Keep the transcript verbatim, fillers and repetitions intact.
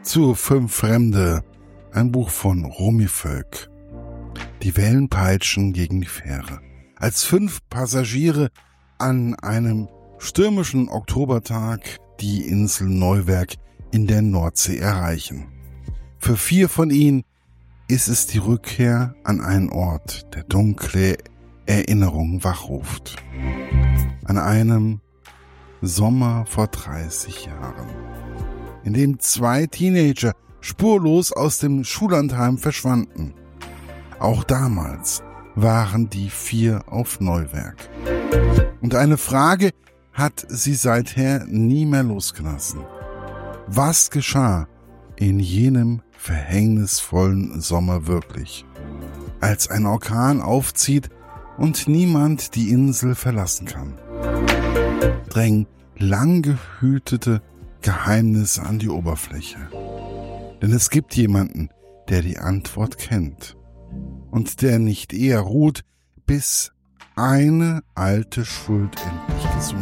zu Fünf Fremde, ein Buch von Romy Völk. Die Wellen peitschen gegen die Fähre, als fünf Passagiere an einem stürmischen Oktobertag die Insel Neuwerk in der Nordsee erreichen. Für vier von ihnen ist es die Rückkehr an einen Ort, der dunkle Erinnerungen wachruft. An einem Sommer vor dreißig Jahren, in dem zwei Teenager spurlos aus dem Schullandheim verschwanden. Auch damals waren die vier auf Neuwerk. Und eine Frage hat sie seither nie mehr losgelassen. Was geschah in jenem verhängnisvollen Sommer wirklich, als ein Orkan aufzieht und niemand die Insel verlassen kann? Drängen lang gehütete Geheimnisse an die Oberfläche. Denn es gibt jemanden, der die Antwort kennt und der nicht eher ruht, bis eine alte Schuld endlich gesühnt